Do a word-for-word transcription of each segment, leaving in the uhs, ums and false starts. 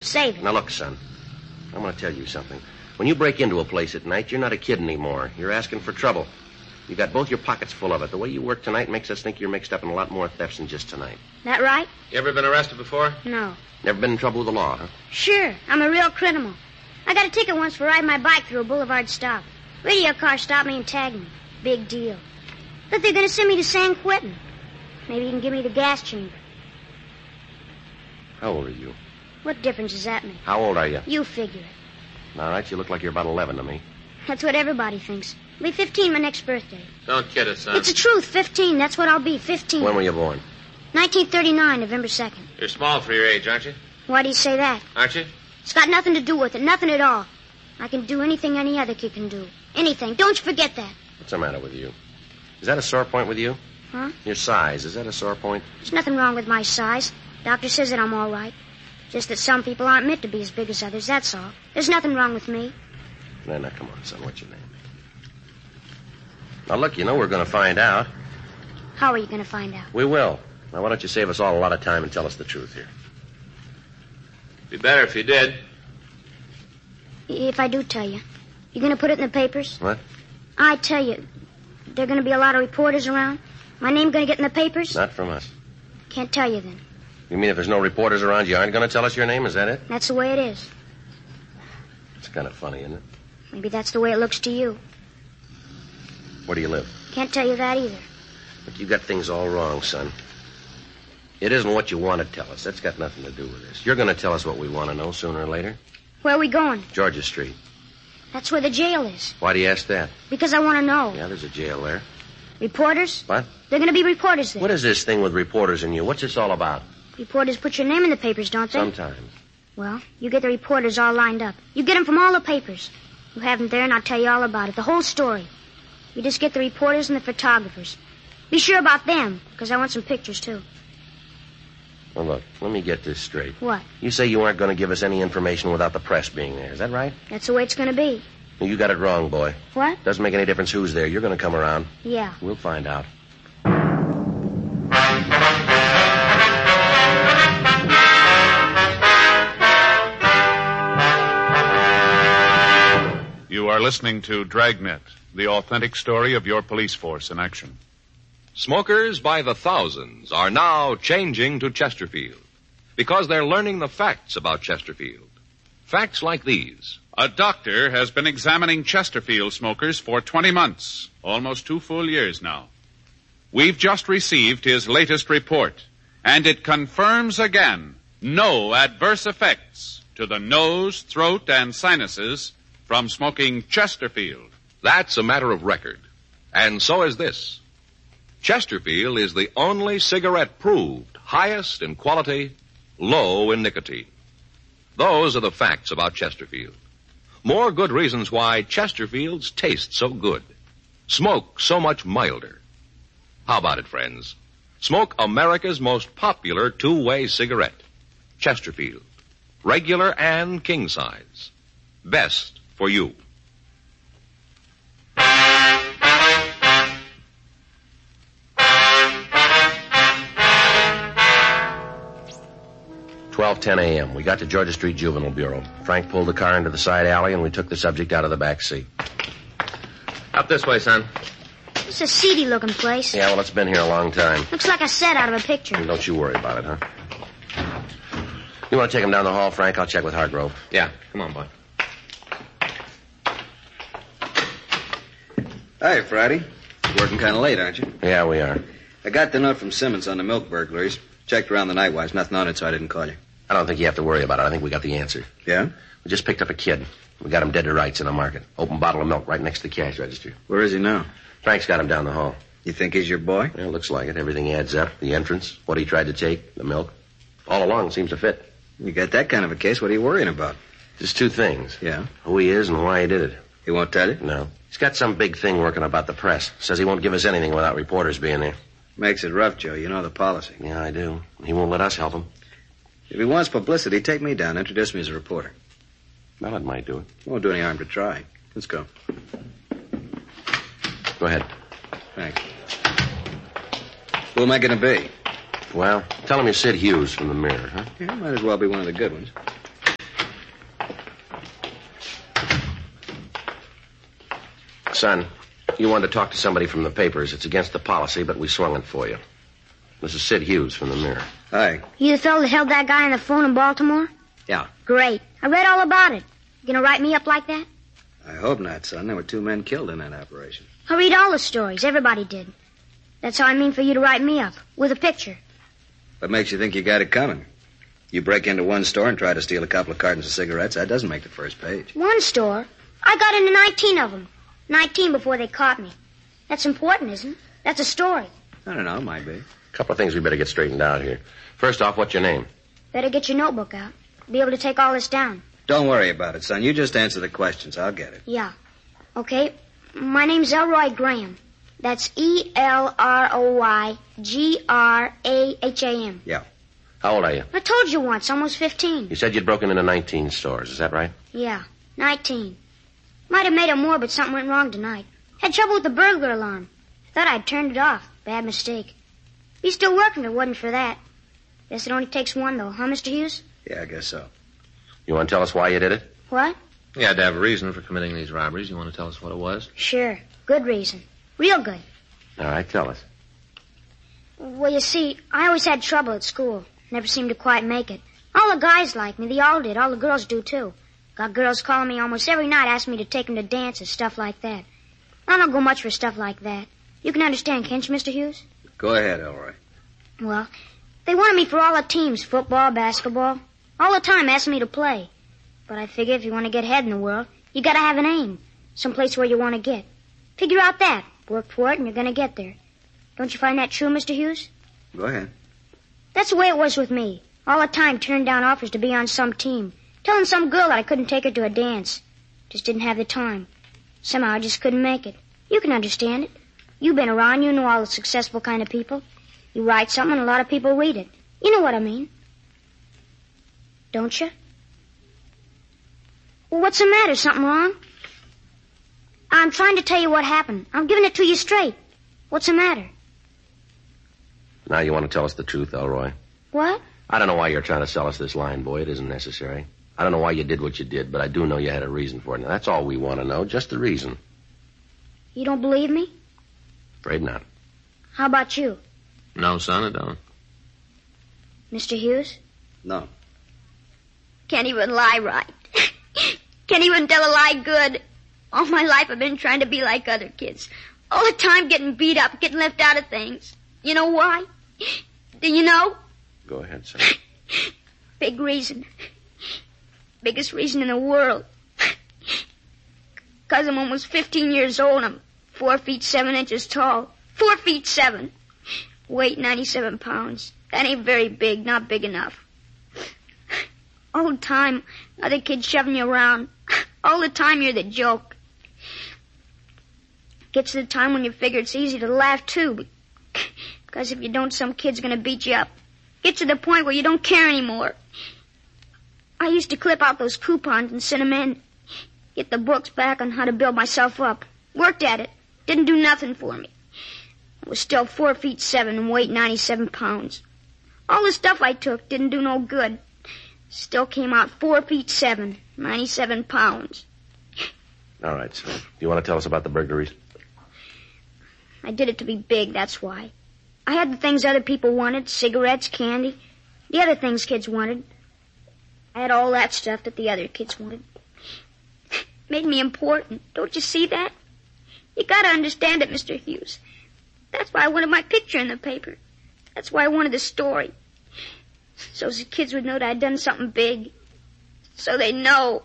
Save it. Now, look, son. I'm going to tell you something. When you break into a place at night, you're not a kid anymore. You're asking for trouble. You got both your pockets full of it. The way you work tonight makes us think you're mixed up in a lot more thefts than just tonight. That right? You ever been arrested before? No. Never been in trouble with the law, huh? Sure. I'm a real criminal. I got a ticket once for riding my bike through a boulevard stop. Radio car stopped me and tagged me. Big deal. But they're going to send me to San Quentin. Maybe you can give me the gas chamber. How old are you? What difference does that make? How old are you? You figure it. All right, you look like you're about eleven to me. That's what everybody thinks. I'll be fifteen my next birthday. Don't kid us, son. It's the truth, fifteen. That's what I'll be, fifteen. When were you born? nineteen thirty-nine, November second. You're small for your age, aren't you? Why do you say that? Aren't you? It's got nothing to do with it, nothing at all. I can do anything any other kid can do. Anything. Don't you forget that. What's the matter with you? Is that a sore point with you? Huh? Your size, is that a sore point? There's nothing wrong with my size. Doctor says that I'm all right. Just that some people aren't meant to be as big as others, that's all. There's nothing wrong with me. Now, now, come on, son. What's your name? Now, look, you know we're going to find out. How are you going to find out? We will. Now, why don't you save us all a lot of time and tell us the truth here? Be better if you did. If I do tell you, you going to put it in the papers? What? I tell you, there are going to be a lot of reporters around. My name going to get in the papers? Not from us. Can't tell you then. You mean if there's no reporters around, you aren't going to tell us your name? Is that it? That's the way it is. It's kind of funny, isn't it? Maybe that's the way it looks to you. Where do you live? Can't tell you that either. But you got things all wrong, son. It isn't what you want to tell us. That's got nothing to do with this. You're going to tell us what we want to know sooner or later. Where are we going? Georgia Street. That's where the jail is. Why do you ask that? Because I want to know. Yeah, there's a jail there. Reporters? What? They're going to be reporters there. What is this thing with reporters and you? What's this all about? Reporters put your name in the papers, don't they? Sometimes. Well, you get the reporters all lined up. You get them from all the papers. You have them there, and I'll tell you all about it, the whole story. You just get the reporters and the photographers. Be sure about them, because I want some pictures, too. Well, look, let me get this straight. What? You say you aren't going to give us any information without the press being there. Is that right? That's the way it's going to be. You got it wrong, boy. What? Doesn't make any difference who's there. You're going to come around. Yeah. We'll find out. You are listening to Dragnet, the authentic story of your police force in action. Smokers by the thousands are now changing to Chesterfield because they're learning the facts about Chesterfield. Facts like these. A doctor has been examining Chesterfield smokers for twenty months, almost two full years now. We've just received his latest report, and it confirms again no adverse effects to the nose, throat, and sinuses from smoking Chesterfield. That's a matter of record. And so is this. Chesterfield is the only cigarette proved highest in quality, low in nicotine. Those are the facts about Chesterfield. More good reasons why Chesterfields taste so good, smoke so much milder. How about it, friends? Smoke America's most popular two-way cigarette, Chesterfield. Regular and king size. Best for you. twelve ten a.m. We got to Georgia Street Juvenile Bureau. Frank pulled the car into the side alley, and we took the subject out of the back seat. Up this way, son. It's a seedy-looking place. Yeah, well, it's been here a long time. Looks like a set out of a picture. And don't you worry about it, huh? You want to take him down the hall, Frank? I'll check with Hargrove. Yeah, come on, boy. Hi, Friday. Working kind of late, aren't you? Yeah, we are. I got the note from Simmons on the milk burglaries. Checked around the night watch. Nothing on it, so I didn't call you. I don't think you have to worry about it. I think we got the answer. Yeah? We just picked up a kid. We got him dead to rights in the market. Open bottle of milk right next to the cash register. Where is he now? Frank's got him down the hall. You think he's your boy? Yeah, looks like it. Everything adds up. The entrance, what he tried to take, the milk. All along seems to fit. You got that kind of a case, what are you worrying about? Just two things. Yeah? Who he is and why he did it. He won't tell you? No. He's got some big thing working about the press. Says he won't give us anything without reporters being there. Makes it rough, Joe. You know the policy. Yeah, I do. He won't let us help him. If he wants publicity, take me down. Introduce me as a reporter. Well, it might do it. Won't do any harm to try. Let's go. Go ahead. Thanks. Who am I going to be? Well, tell him you're Sid Hughes from the Mirror, huh? Yeah, might as well be one of the good ones. son, you wanted to talk to somebody from the papers. It's against the policy, but we swung it for you. This is Sid Hughes from the Mirror. Hi. You the fellow that held that guy on the phone in Baltimore? Yeah. Great. I read all about it. You gonna write me up like that? I hope not, son. There were two men killed in that operation. I read all the stories. Everybody did. That's how I mean for you to write me up. With a picture. What makes you think you got it coming? You break into one store and try to steal a couple of cartons of cigarettes. That doesn't make the first page. One store? I got into nineteen of them. Nineteen before they caught me. That's important, isn't it? That's a story. I don't know. Might be. A couple of things we better get straightened out here. First off, what's your name? Better get your notebook out. Be able to take all this down. Don't worry about it, son. You just answer the questions. I'll get it. Yeah. Okay. My name's Elroy Graham. That's E L R O Y G R A H A M. Yeah. How old are you? I told you once, almost fifteen. You said you'd broken into nineteen stores. Is that right? Yeah, nineteen. Might have made it more, but something went wrong tonight. Had trouble with the burglar alarm. Thought I'd turned it off. Bad mistake. Be still working if it wasn't for that. Guess it only takes one, though, huh, Mister Hughes? Yeah, I guess so. You want to tell us why you did it? What? You had to have a reason for committing these robberies. You want to tell us what it was? Sure. Good reason. Real good. All right, tell us. Well, you see, I always had trouble at school. Never seemed to quite make it. All the guys liked me. They all did. All the girls do, too. Got girls calling me almost every night asking me to take them to dances, stuff like that. I don't go much for stuff like that. You can understand, can't you, Mister Hughes? Go ahead, Elroy. Well, they wanted me for all the teams, football, basketball. All the time asking me to play. But I figure if you want to get ahead in the world, you gotta have an aim. Someplace where you want to get. Figure out that. Work for it and you're gonna get there. Don't you find that true, Mister Hughes? Go ahead. That's the way it was with me. All the time turning down offers to be on some team. Telling some girl that I couldn't take her to a dance. Just didn't have the time. Somehow I just couldn't make it. You can understand it. You've been around, you know all the successful kind of people. You write something and a lot of people read it. You know what I mean. Don't you? Well, what's the matter? Something wrong? I'm trying to tell you what happened. I'm giving it to you straight. What's the matter? Now you want to tell us the truth, Elroy. What? I don't know why you're trying to sell us this line, boy. It isn't necessary. I don't know why you did what you did, but I do know you had a reason for it. Now, that's all we want to know, just the reason. You don't believe me? Afraid not. How about you? No, son, I don't. Mister Hughes? No. Can't even lie right. Can't even tell a lie good. All my life I've been trying to be like other kids. All the time getting beat up, getting left out of things. You know why? Do you know? Go ahead, son. Big reason. Biggest reason in the world. Because I'm almost fifteen years old. I'm four feet seven inches tall. Four feet seven. Weight ninety-seven pounds. That ain't very big, not big enough. All the time, other kids shoving you around. All the time you're the joke. Gets to the time when you figure it's easy to laugh, too. Because if you don't, some kid's gonna beat you up. Gets to the point where you don't care anymore. I used to clip out those coupons and send them in. Get the books back on how to build myself up. Worked at it. Didn't do nothing for me. I was still four feet seven and weighed ninety-seven pounds. All the stuff I took didn't do no good. Still came out four feet seven, ninety-seven pounds. All right, son. Do you want to tell us about the burglaries? I did it to be big, that's why. I had the things other people wanted, cigarettes, candy, the other things kids wanted. I had all that stuff that the other kids wanted. Made me important. Don't you see that? You gotta understand it, Mister Hughes. That's why I wanted my picture in the paper. That's why I wanted the story. So the kids would know that I'd done something big. So they know.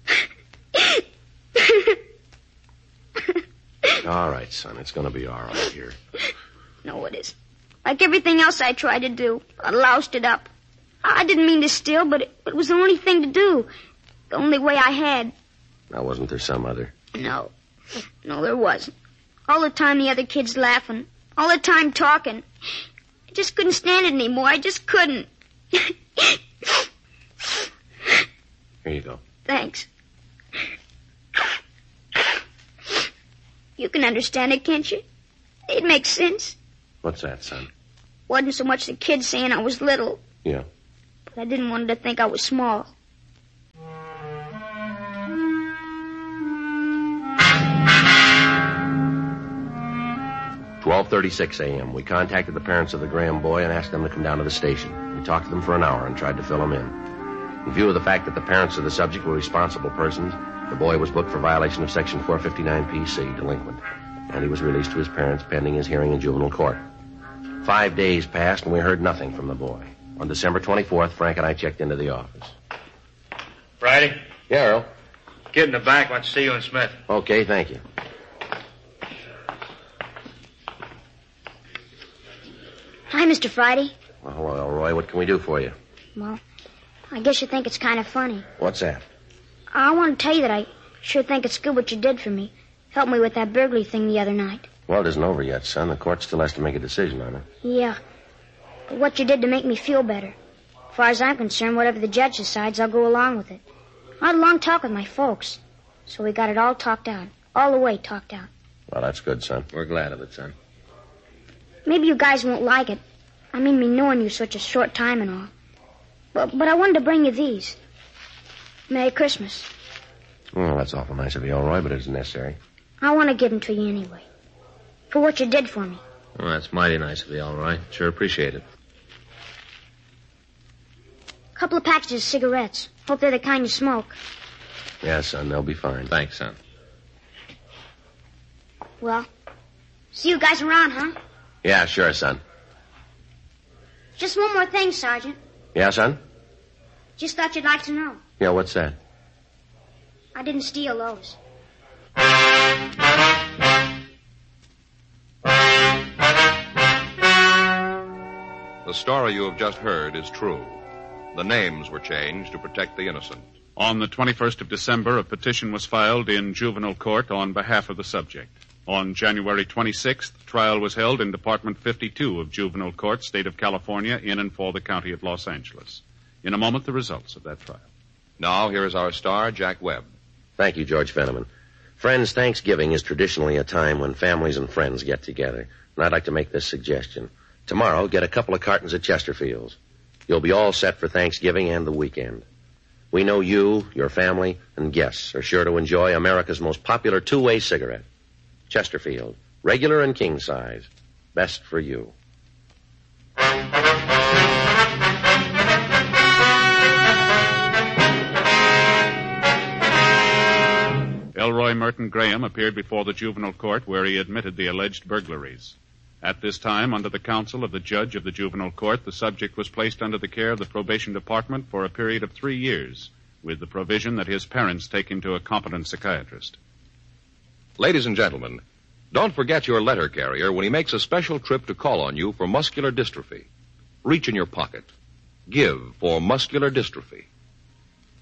All right, son. It's going to be all right here. No, it isn't. Like everything else I tried to do, I loused it up. I didn't mean to steal, but it, it was the only thing to do. The only way I had. Now, wasn't there some other? No. No, there wasn't. All the time the other kids laughing. All the time talking. I just couldn't stand it anymore. I just couldn't. Here you go. Thanks. You can understand it, can't you? It makes sense. What's that, son? Wasn't so much the kids saying I was little. Yeah. But I didn't want them to think I was small. twelve thirty-six a.m. We contacted the parents of the Graham boy and asked them to come down to the station. We talked to them for an hour and tried to fill them in. In view of the fact that the parents of the subject were responsible persons, the boy was booked for violation of Section four fifty-nine P C, delinquent, and he was released to his parents pending his hearing in juvenile court. Five days passed, and we heard nothing from the boy. On December twenty-fourth, Frank and I checked into the office. Friday? Yeah, Earl? Kid in the back wants to see you and Smith. Okay, thank you. Hi, Mister Friday. Well, hello, Elroy. What can we do for you? Well, I guess you think it's kind of funny. What's that? I want to tell you that I sure think it's good what you did for me. Helped me with that burglary thing the other night. Well, it isn't over yet, son. The court still has to make a decision on it. Yeah. But what you did to make me feel better. As far as I'm concerned, whatever the judge decides, I'll go along with it. I had a long talk with my folks. So we got it all talked out. All the way talked out. Well, that's good, son. We're glad of it, son. Maybe you guys won't like it. I mean, me knowing you such a short time and all. But, but I wanted to bring you these. Merry Christmas. Well, that's awful nice of you, Elroy, but it isn't necessary. I want to give them to you anyway. For what you did for me. Well, that's mighty nice of you, all right. Sure appreciate it. A couple of packages of cigarettes. Hope they're the kind you smoke. Yeah, son, they'll be fine. Thanks, son. Well, see you guys around, huh? Yeah, sure, son. Just one more thing, Sergeant. Yeah, son? Just thought you'd like to know. Yeah, what's that? I didn't steal those. The story you have just heard is true. The names were changed to protect the innocent. On the twenty-first of December, a petition was filed in juvenile court on behalf of the subject. On January twenty-sixth, trial was held in Department fifty-two of Juvenile Court, State of California, in and for the County of Los Angeles. In a moment, the results of that trial. Now, here is our star, Jack Webb. Thank you, George Fenneman. Friends, Thanksgiving is traditionally a time when families and friends get together. And I'd like to make this suggestion. Tomorrow, get a couple of cartons of Chesterfields. You'll be all set for Thanksgiving and the weekend. We know you, your family, and guests are sure to enjoy America's most popular two-way cigarette. Chesterfield, regular and king size. Best for you. Elroy Merton Graham appeared before the juvenile court where he admitted the alleged burglaries. At this time, under the counsel of the judge of the juvenile court, the subject was placed under the care of the probation department for a period of three years, with the provision that his parents take him to a competent psychiatrist. Ladies and gentlemen, don't forget your letter carrier when he makes a special trip to call on you for muscular dystrophy. Reach in your pocket. Give for muscular dystrophy.